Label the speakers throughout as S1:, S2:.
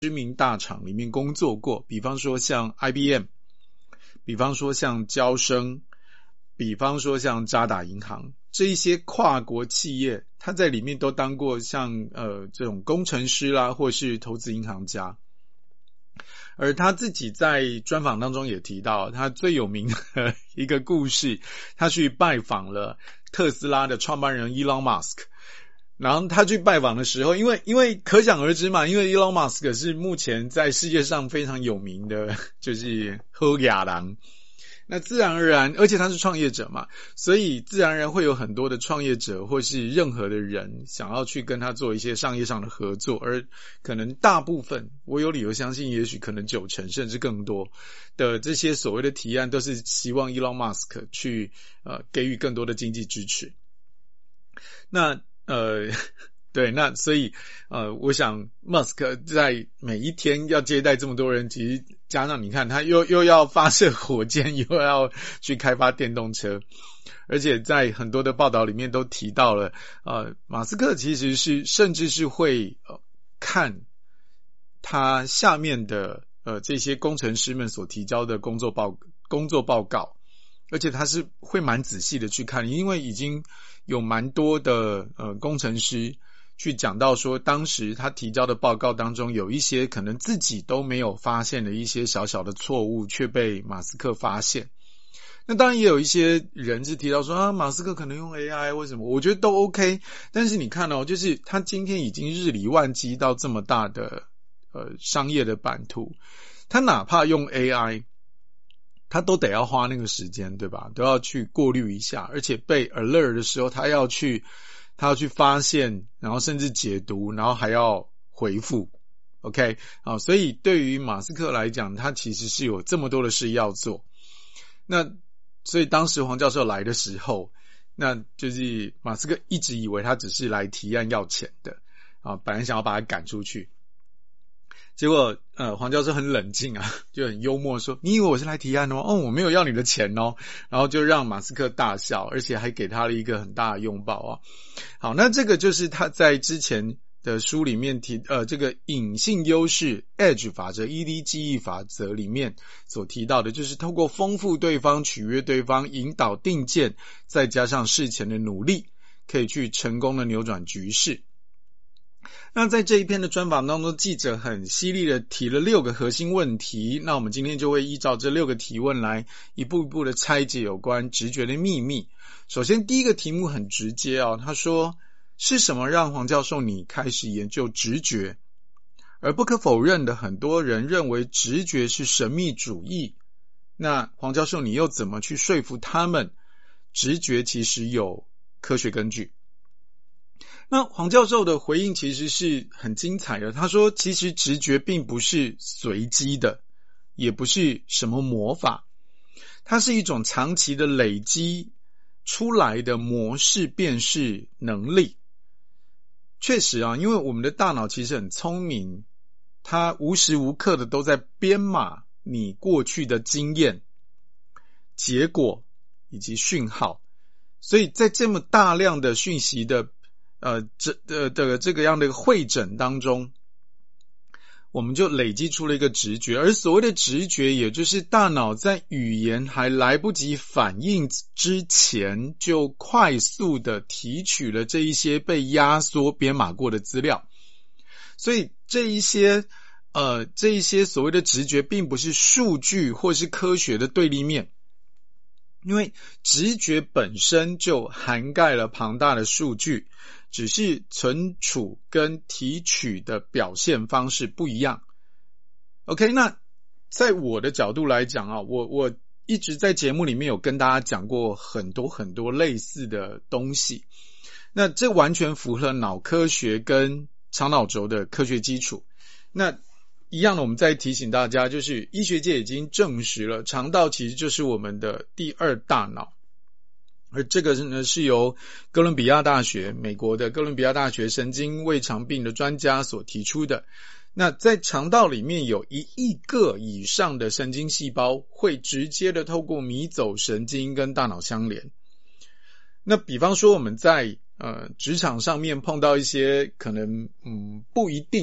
S1: 知名大厂里面工作过，比方说像 IBM， 比方说像交生，比方说像渣打银行，这一些跨国企业，他在里面都当过像这种工程师啦，或是投资银行家。而他自己在专访当中也提到，他最有名的一个故事，他去拜访了特斯拉的创办人 Elon Musk。然后他去拜访的时候，因为可想而知嘛，因为 Elon Musk 是目前在世界上非常有名的，就是好野人。那自然而然，而且他是创业者嘛，所以自然而然会有很多的创业者或是任何的人想要去跟他做一些商业上的合作，而可能大部分，我有理由相信，也许可能90%甚至更多的这些所谓的提案，都是希望 Elon Musk 去给予更多的经济支持。那对，那所以我想 Musk 在每一天要接待这么多人，其实加上你看他又要发射火箭，又要去开发电动车，而且在很多的报道里面都提到了马斯克其实是甚至是会看他下面的这些工程师们所提交的工作报告，而且他是会蛮仔细的去看，因为已经有蛮多的工程师去讲到说，当时他提交的报告当中有一些可能自己都没有发现的一些小小的错误，却被马斯克发现。那当然也有一些人是提到说马斯克可能用 AI 为什么，我觉得都 OK。但是你看就是他今天已经日理万机到这么大的商业的版图，他哪怕用 AI， 他都得要花那个时间，对吧？都要去过滤一下，而且被 alert 的时候，他要去发现，然后甚至解读，然后还要回复。OK， 所以对于马斯克来讲，他其实是有这么多的事要做。那所以当时黄教授来的时候，那就是马斯克一直以为他只是来提案要钱的本来想要把他赶出去。结果黄教授很冷静就很幽默说，你以为我是来提案的吗？我没有要你的钱哦。然后就让马斯克大笑，而且还给他了一个很大的拥抱好，那这个就是他在之前的书里面提这个隐性优势 Edge 法则 ED 记忆法则里面所提到的，就是透过丰富对方、取悦对方、引导定见，再加上事前的努力，可以去成功的扭转局势。那在这一篇的专访当中，记者很犀利的提了6个核心问题，那我们今天就会依照这6个提问来一步一步的拆解有关直觉的秘密。首先第一个题目很直接他说，是什么让黄教授你开始研究直觉？而不可否认的，很多人认为直觉是神秘主义，那黄教授你又怎么去说服他们直觉其实有科学根据？那黄教授的回应其实是很精彩的，他说其实直觉并不是随机的，也不是什么魔法，它是一种长期的累积出来的模式辨识能力。确实因为我们的大脑其实很聪明，它无时无刻的都在编码你过去的经验、结果以及讯号，所以在这么大量的讯息的这个样的汇整当中，我们就累积出了一个直觉。而所谓的直觉，也就是大脑在语言还来不及反应之前，就快速的提取了这一些被压缩编码过的资料。所以这一些所谓的直觉并不是数据或是科学的对立面，因为直觉本身就涵盖了庞大的数据，只是存储跟提取的表现方式不一样。OK， 那在我的角度来讲我一直在节目里面有跟大家讲过很多很多类似的东西，那这完全符合脑科学跟肠脑轴的科学基础。那一样的，我们再提醒大家，就是医学界已经证实了，肠道其实就是我们的第2大脑。而这个呢，是由美国的哥伦比亚大学神经胃肠病的专家所提出的。那在肠道里面有1亿个以上的神经细胞，会直接的透过迷走神经跟大脑相连。那比方说我们在职场上面碰到一些可能不一定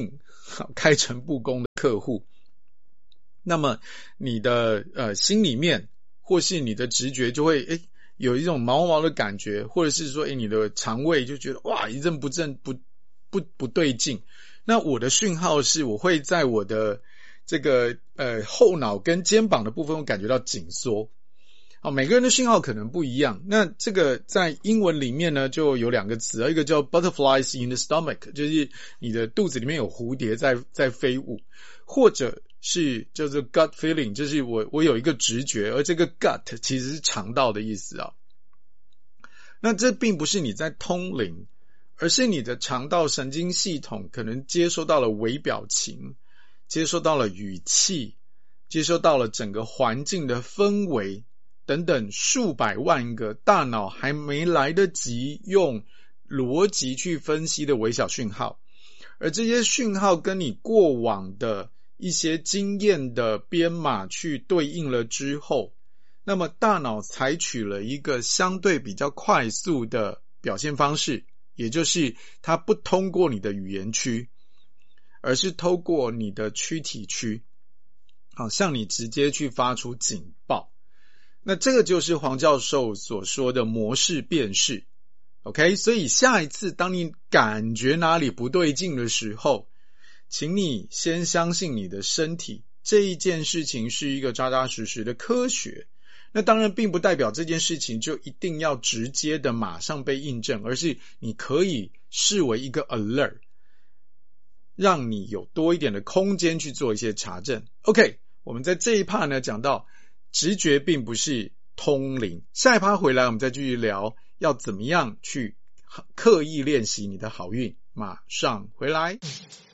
S1: 开诚布公的客户，那么你的心里面或是你的直觉就会有一种毛毛的感觉，或者是说你的肠胃就觉得哇一阵不对劲。那我的讯号是我会在我的这个后脑跟肩膀的部分我感觉到紧缩。好，每个人的讯号可能不一样。那这个在英文里面呢就有两个词，一个叫 butterflies in the stomach， 就是你的肚子里面有蝴蝶在飞舞，或者是叫做 gut feeling， 就是我有一个直觉，而这个 gut 其实是肠道的意思啊。那这并不是你在通灵，而是你的肠道神经系统可能接收到了微表情，接收到了语气，接收到了整个环境的氛围等等数百万个大脑还没来得及用逻辑去分析的微小讯号，而这些讯号跟你过往的一些经验的编码去对应了之后，那么大脑采取了一个相对比较快速的表现方式，也就是它不通过你的语言区，而是透过你的躯体区，好，向你直接去发出警报。那这个就是黄教授所说的模式辨识。 OK， 所以下一次当你感觉哪里不对劲的时候，请你先相信你的身体，这一件事情是一个扎扎实实的科学。那当然并不代表这件事情就一定要直接的马上被印证，而是你可以视为一个 alert， 让你有多一点的空间去做一些查证。 OK， 我们在这一 part 呢讲到直觉并不是通灵，下一 part 回来我们再继续聊要怎么样去刻意练习你的好运，马上回来。